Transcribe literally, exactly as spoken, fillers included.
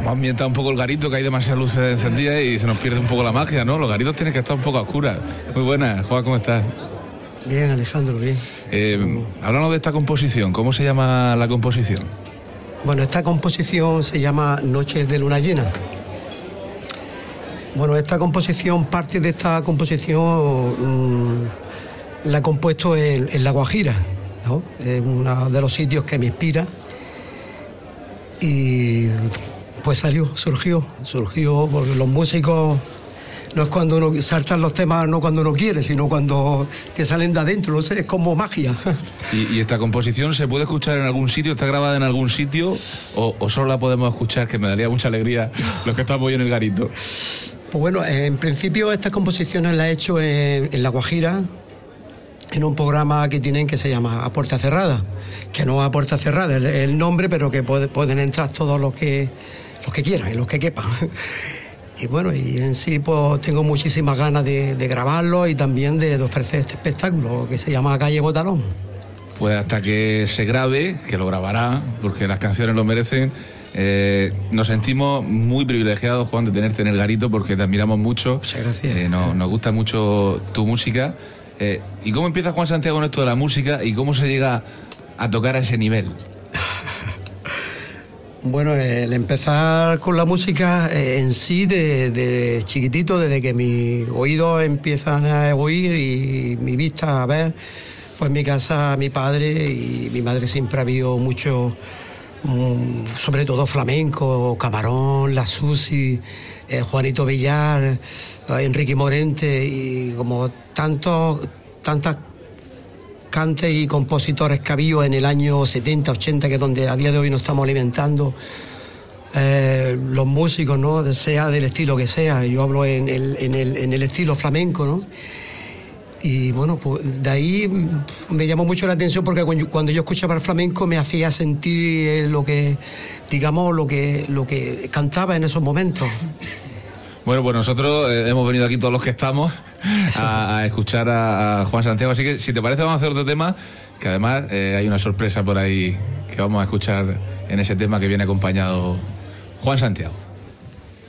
hemos ambientado un poco el garito, que hay demasiadas luces encendidas y se nos pierde un poco la magia, ¿no? Los garitos tienen que estar un poco a oscuras. Muy buenas, Juan, ¿cómo estás? Bien, Alejandro, bien. Eh, háblanos de esta composición, ¿cómo se llama la composición? Bueno, esta composición se llama Noches de Luna Llena. Bueno, esta composición, parte de esta composición mmm, la he compuesto en, en La Guajira, ¿no? Es uno de los sitios que me inspira. Y pues salió, surgió, surgió, porque los músicos no es cuando uno saltan los temas, no cuando uno quiere, sino cuando te salen de adentro, no sé, es como magia. ¿Y, y esta composición se puede escuchar en algún sitio, está grabada en algún sitio, o, o solo la podemos escuchar, que me daría mucha alegría los que estamos hoy en el garito? Pues bueno, en principio estas composiciones las he hecho en, en La Guajira, en un programa que tienen que se llama A Puerta Cerrada, que no a puerta cerrada el, el nombre, pero que puede, pueden entrar todos los que, los que quieran y los que quepan. Y bueno, y en sí pues tengo muchísimas ganas de, de grabarlo y también de, de ofrecer este espectáculo que se llama Calle Botalón. Pues hasta que se grabe, que lo grabará, porque las canciones lo merecen. Eh, nos sentimos muy privilegiados, Juan, de tenerte en el garito, porque te admiramos mucho. Muchas gracias. Eh, no, nos gusta mucho tu música. Eh, ¿Y cómo empieza Juan Santiago en esto de la música y cómo se llega a tocar a ese nivel? Bueno, el empezar con la música eh, en sí de, de chiquitito, desde que mis oídos empiezan a oír y mi vista a ver, pues en mi casa mi padre y mi madre siempre ha habido mucho, um, sobre todo flamenco, Camarón, La Susi, eh, Juanito Villar, eh, Enrique Morente y como tantos, tantas cantes y compositores que había en el año setenta, ochenta, que es donde a día de hoy nos estamos alimentando, eh, los músicos, ¿no? Sea del estilo que sea, yo hablo en el, en el, en el estilo flamenco, ¿no? Y bueno, pues de ahí me llamó mucho la atención porque cuando yo escuchaba el flamenco me hacía sentir lo que, digamos, lo que, lo que cantaba en esos momentos. Bueno, pues nosotros eh, hemos venido aquí todos los que estamos a, a escuchar a, a Juan Santiago, así que si te parece vamos a hacer otro tema, que además eh, hay una sorpresa por ahí que vamos a escuchar en ese tema que viene acompañado Juan Santiago.